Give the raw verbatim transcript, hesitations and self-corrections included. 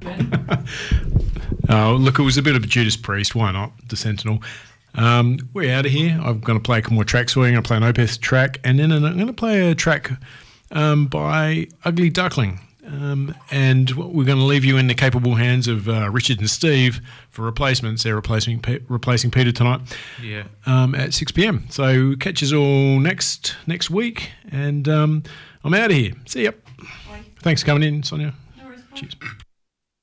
Oh, look, it was a bit of a Judas Priest. Why not? The Sentinel. Um, we're out of here. I'm going to play a couple more tracks for you. I'm going to play an Opeth track, and then I'm going to play a track um, by Ugly Duckling. Um, and we're going to leave you in the capable hands of uh, Richard and Steve for replacements. They're replacing replacing Peter tonight. Yeah. Um, at six p.m. So catch us all next next week, and um, I'm out of here. See ya. Bye. Thanks for coming in, Sonia. No worries. Cheers.